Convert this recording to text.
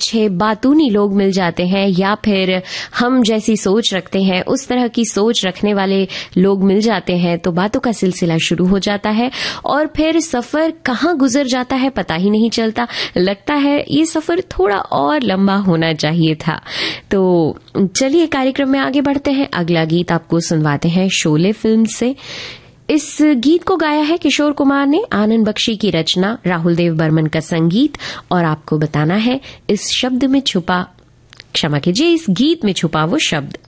अच्छे बातूनी लोग मिल जाते हैं या फिर हम जैसी सोच रखते हैं उस तरह की सोच रखने वाले लोग मिल जाते हैं तो बातों का सिलसिला शुरू हो जाता है और फिर सफर कहाँ गुजर जाता है पता ही नहीं चलता। लगता है ये सफर थोड़ा और लंबा होना चाहिए था। तो चलिए कार्यक्रम में आगे बढ़ते हैं। अगला गीत आपको सुनवाते हैं शोले फिल्म से। इस गीत को गाया है किशोर कुमार ने, आनंद बख्शी की रचना, राहुल देव बर्मन का संगीत। और आपको बताना है इस शब्द में छुपा, क्षमा कीजिए, इस गीत में छुपा वो शब्द।